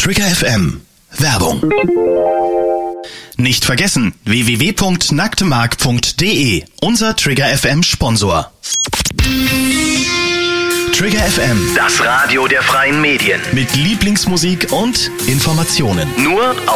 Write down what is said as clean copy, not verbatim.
Trigger FM. Werbung. Nicht vergessen, www.nacktemark.de, unser Trigger FM Sponsor. Trigger FM, Das Radio der freien Medien. mit Lieblingsmusik und Informationen. Nur